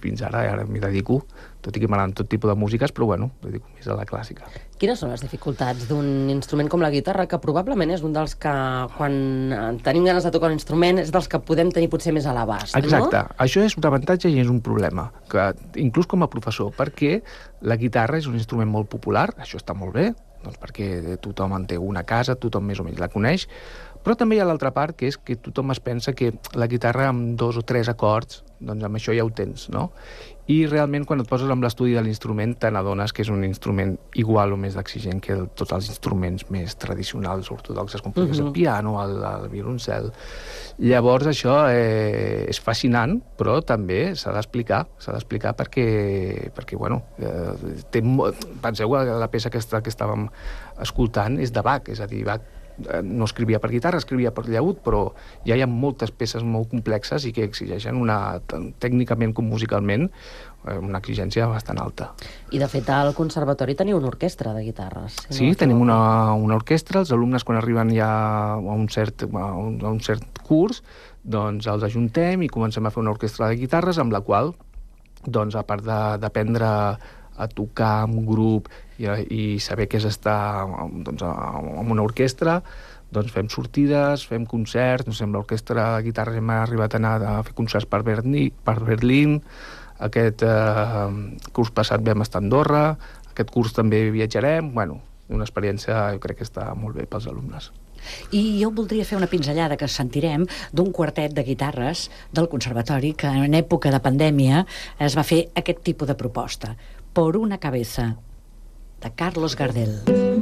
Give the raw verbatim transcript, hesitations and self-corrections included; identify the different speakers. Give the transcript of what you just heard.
Speaker 1: fins ara, ara m'hi dedico, tot i que m'agraden tot tipus de músiques, però bueno, em dedico més a la clàssica.
Speaker 2: Quines són les dificultats d'un instrument com la guitarra, que probablement és un dels que, quan tenim ganes de tocar un instrument, és dels que podem tenir potser més a l'abast, no?
Speaker 1: Exacte. Això és un avantatge i és un problema, que inclús com a professor, perquè la guitarra és un instrument molt popular, això està molt bé, doncs perquè tothom en té una a casa, tothom més o menys la coneix, però també hi ha l'altra part, que és que tothom es pensa que la guitarra amb dos o tres acords, doncs amb això ja ho tens, no? I realment quan et poses amb l'estudi de l'instrument te n'adones que és un instrument igual o més exigent que el, tots els instruments més tradicionals, ortodoxes, com podria ser el piano, el, el violoncel. Llavors això eh, és fascinant, però també s'ha d'explicar, s'ha d'explicar perquè, perquè bueno, eh, té, penseu que la peça que, que estàvem escoltant és de Bach, és a dir, Bach no escrivia per guitarra, escrivia per llaüt, però ja hi ha moltes peces molt complexes i que exigeixen una, tècnicament com musicalment, una exigència bastant alta.
Speaker 2: I de fet al conservatori teniu una orquestra de guitarres. Si
Speaker 1: sí,
Speaker 2: no
Speaker 1: tenim una, una orquestra, els alumnes quan arriben ja a un cert, a un, a un cert curs, doncs els ajuntem i comencem a fer una orquestra de guitarres amb la qual, doncs, a part d'aprendre a tocar en grup i, i saber què és estar doncs, en una orquestra, doncs fem sortides, fem concerts, doncs amb l'orquestra de guitarres hem arribat a anar a fer concerts per, Berni, per Berlín, aquest eh, curs passat vam estar a Andorra, aquest curs també viatjarem, bueno, una experiència jo crec que està molt bé pels alumnes.
Speaker 3: I jo voldria fer una pinzellada que sentirem d'un quartet de guitarres del conservatori que en època de pandèmia es va fer aquest tipus de proposta. Por una cabeza, de Carlos Gardel.